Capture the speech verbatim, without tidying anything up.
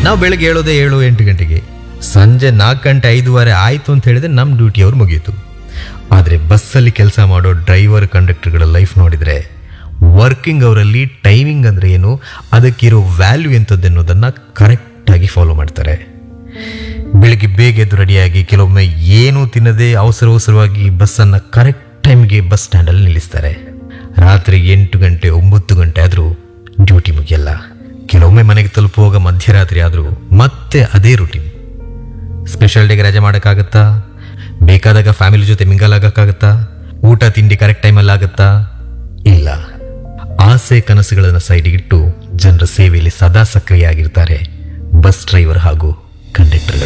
ನಾವು ಬೆಳಗ್ಗೆ ಹೇಳೋದೇ ಏಳು ಎಂಟು ಗಂಟೆಗೆ, ಸಂಜೆ ನಾಲ್ಕು ಗಂಟೆ ಐದುವರೆ ಆಯಿತು ಅಂತ ಹೇಳಿದ್ರೆ ನಮ್ಮ ಡ್ಯೂಟಿ ಅವ್ರು ಮುಗಿಯಿತು. ಆದರೆ ಬಸ್ಸಲ್ಲಿ ಕೆಲಸ ಮಾಡೋ ಡ್ರೈವರ್ ಕಂಡಕ್ಟರ್ಗಳ ಲೈಫ್ ನೋಡಿದರೆ ವರ್ಕಿಂಗ್ ಅವರಲ್ಲಿ ಟೈಮಿಂಗ್ ಅಂದರೆ ಏನು, ಅದಕ್ಕಿರೋ ವ್ಯಾಲ್ಯೂ ಎಂಥದ್ದು ಅನ್ನೋದನ್ನು ಕರೆಕ್ಟಾಗಿ ಫಾಲೋ ಮಾಡ್ತಾರೆ. ಬೆಳಿಗ್ಗೆ ಬೇಗ ಎದ್ದು ರೆಡಿಯಾಗಿ ಕೆಲವೊಮ್ಮೆ ಏನೂ ತಿನ್ನದೆ ಅವಸರ ಅವಸರವಾಗಿ ಬಸ್ಸನ್ನು ಕರೆಕ್ಟ್ ಟೈಮ್ಗೆ ಬಸ್ ಸ್ಟ್ಯಾಂಡಲ್ಲಿ ನಿಲ್ಲಿಸ್ತಾರೆ. ರಾತ್ರಿ ಎಂಟು ಗಂಟೆ ಒಂಬತ್ತು ಗಂಟೆ ಆದರೂ ಡ್ಯೂಟಿ ಮುಗಿಯಲ್ಲ. ಕೆಲವೊಮ್ಮೆ ಮನೆಗೆ ತಲುಪುವಾಗ ಮಧ್ಯರಾತ್ರಿ ಆದರೂ ಮತ್ತೆ ಅದೇ ರೂಟೀನ್. ಸ್ಪೆಷಲ್ ಡೇಗೆ ರಜೆ ಮಾಡೋಕ್ಕಾಗತ್ತಾ? ಬೇಕಾದಾಗ ಫ್ಯಾಮಿಲಿ ಜೊತೆ ಮಿಂಗಲ್ ಆಗೋಕ್ಕಾಗತ್ತಾ? ಊಟ ತಿಂಡಿ ಕರೆಕ್ಟ್ ಟೈಮಲ್ಲಿ ಆಗುತ್ತಾ? ಇಲ್ಲ. ಆಸೆ ಕನಸುಗಳನ್ನು ಸೈಡಿಗಿಟ್ಟು ಜನರ ಸೇವೆಯಲ್ಲಿ ಸದಾ ಸಕ್ರಿಯ ಆಗಿರ್ತಾರೆ ಬಸ್ ಡ್ರೈವರ್ ಹಾಗೂ ಕಂಡಕ್ಟರ್ಗಳು.